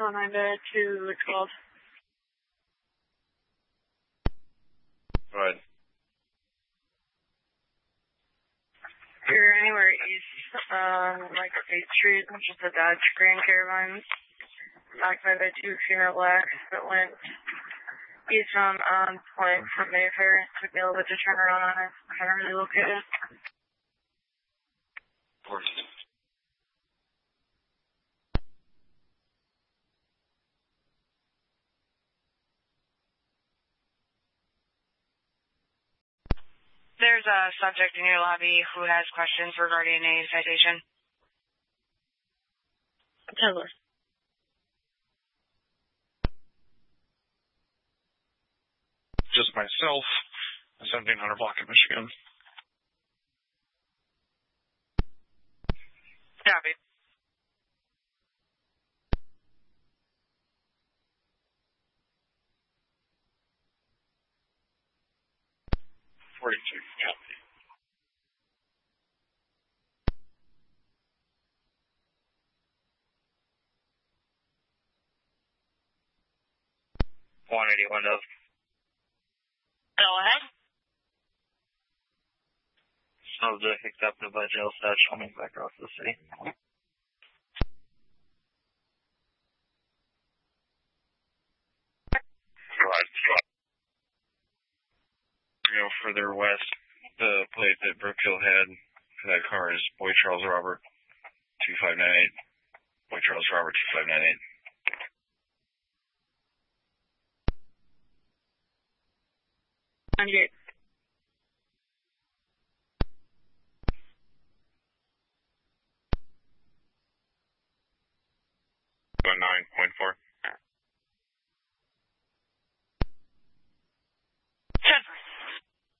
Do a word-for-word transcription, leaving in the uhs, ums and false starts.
oh nine to two twelve. Go ahead. You're anywhere east, um, like eighth Street, which is the Dodge Grand Caravan, occupied by two female blacks that went eastbound on Point from Mayfair. Took me a little bit to turn around on it. I haven't really located it. There's a subject in your lobby who has questions regarding a citation. Taylor. Just myself, seventeen hundred block in Michigan. Copy. forty-two, copy. one eighty windows. Go ahead. Subject accepted by jail stash coming back across the city. You know, further west, the plate that Brookhill had for that car is Boy Charles Robert two five nine eight. Boy Charles Robert two five nine eight. ninety-eight. nine point four.